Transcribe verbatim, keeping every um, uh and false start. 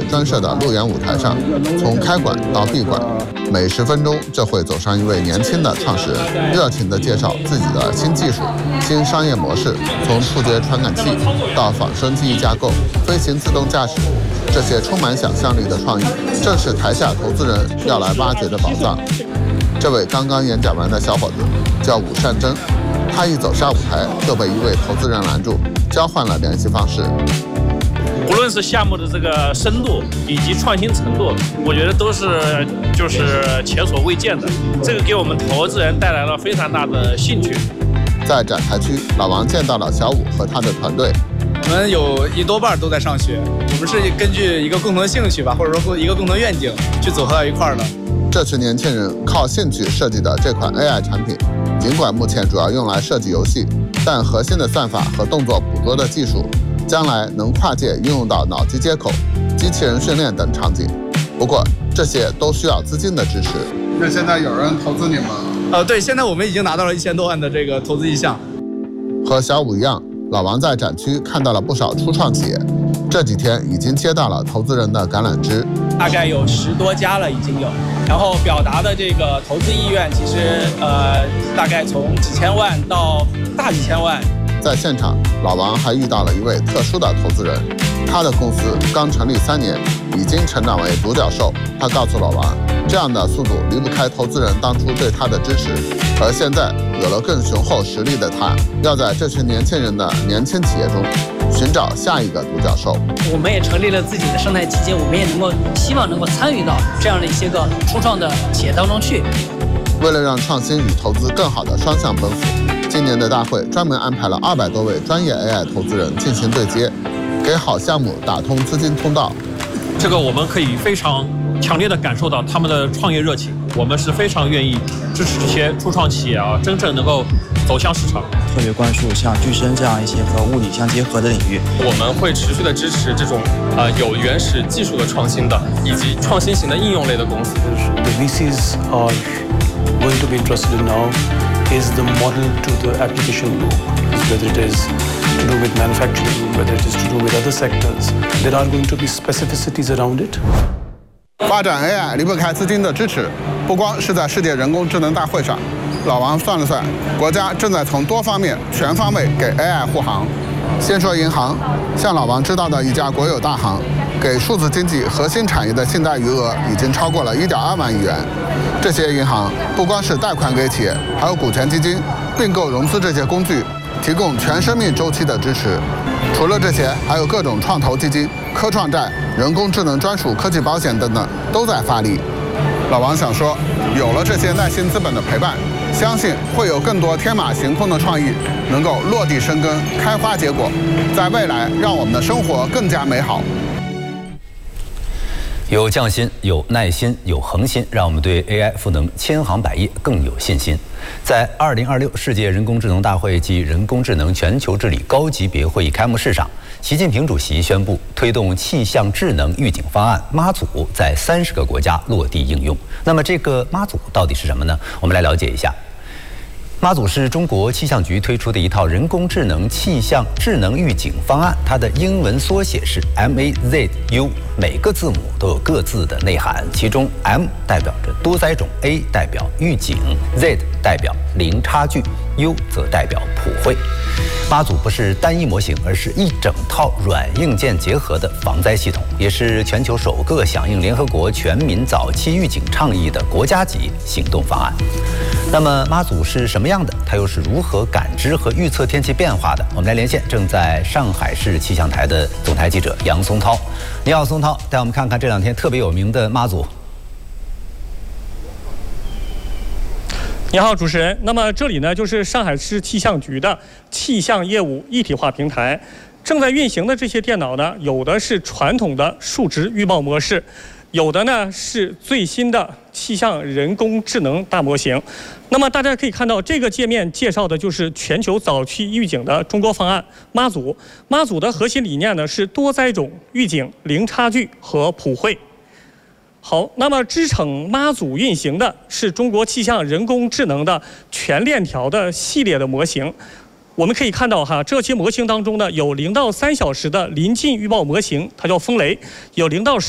专设的路演舞台上，从开馆到闭馆，每十分钟就会走上一位年轻的创始人，热情地介绍自己的新技术、新商业模式，从触觉传感器到仿生记忆架构、飞行自动驾驶，这些充满想象力的创意，正是台下投资人要来挖掘的宝藏。这位刚刚演讲完的小伙子叫武善珍，他一走下舞台就被一位投资人拦住，交换了联系方式。 无论是项目的这个深度以及创新程度，我觉得都是就是前所未见的，这个给我们投资人带来了非常大的兴趣。 在展台区，老王见到了小武和他的团队。 我们有一多半都在上学，我们是根据一个共同兴趣吧，或者说一个共同愿景去组合到一块儿的。 这群年轻人靠兴趣设计的这款 A I 产品，尽管目前主要用来设计游戏，但核心的算法和动作捕捉的技术，将来能跨界应用到脑机接口、机器人训练等场景。不过，这些都需要资金的支持。那现在有人投资你吗？ 呃，对，现在我们已经拿到了一千多万的这个投资意向。 和小武一样，老王在展区看到了不少初创企业，这几天已经接到了投资人的橄榄枝， 大概有十多家了，已经有。然后表达的这个投资意愿，其实呃，大概从几千万到大几千万。 在现场，老王还遇到了一位特殊的投资人，他的公司刚成立三年，已经成长为独角兽。他告诉老王，这样的速度离不开投资人当初对他的支持，而现在有了更雄厚实力的他，要在这群年轻人的年轻企业中寻找下一个独角兽。 我们也成立了自己的生态基金，我们也能够希望能够参与到这样的一些个初创的企业当中去。 为了让创新与投资更好的双向奔赴，今年的大会专门安排了二百多位专业 A I 投资人进行对接，给好项目打通资金通道。 这个我们可以非常强烈地感受到他们的创业热情，我们是非常愿意支持这些初创企业啊，真正能够走向市场。 特别关注像具身这样一些和物理相结合的领域， 我们会持续的支持这种呃有原始技术的创新的，以及创新型的应用类的公司。 The V Cs are going to be interested in now is the model to the application loop, whether it is to do with manufacturing, whether it is to do with other sectors. There are going to be specificities around it. 发展 A I 离不开资金的支持，不光是在世界人工智能大会上，老王算了算，国家正在从多方面全方位给 A I 护航。先说银行，像老王知道的一家国有大行，给数字经济核心产业的信贷余额已经超过了一点二万亿元。这些银行不光是贷款给企业，还有股权基金、并购融资这些工具，提供全生命周期的支持。除了这些，还有各种创投基金、科创债、人工智能专属科技保险等等都在发力。老王想说，有了这些耐心资本的陪伴，相信会有更多天马行空的创意能够落地生根、开花结果，在未来让我们的生活更加美好。 有匠心，有耐心，有恒心，让我们对 A I 赋能千行百业更有信心。在二零二六世界人工智能大会暨人工智能全球治理高级别会议开幕式上，习近平主席宣布推动气象智能预警方案妈祖在三十个国家落地应用。那么这个妈祖到底是什么呢？我们来了解一下。妈祖是中国气象局推出的一套人工智能气象智能预警方案，它的英文缩写是 M A Z U， 每个字母都有各自的内涵，其中 M 代表着多灾种， A 代表预警， Z 代表零差距， U 则代表普惠。妈祖不是单一模型，而是一整套软硬件结合的防灾系统，也是全球首个响应联合国全民早期预警倡议的国家级行动方案。那么妈祖是什么样的？它又是如何感知和预测天气变化的？我们来连线正在上海市气象台的总台记者杨松涛。你好，松涛，带我们看看这两天特别有名的妈祖。 你好，主持人。那么这里呢，就是上海市气象局的气象业务一体化平台，正在运行的这些电脑呢，有的是传统的数值预报模式，有的呢是最新的气象人工智能大模型。那么大家可以看到，这个界面介绍的就是全球早期预警的中国方案妈祖。妈祖的核心理念呢是多灾种、预警、零差距和普惠。好，那么支撑妈祖运行的是中国气象人工智能的全链条的系列的模型。我们可以看到哈，这些模型当中呢，有零到三小时的临近预报模型，它叫风雷；有零到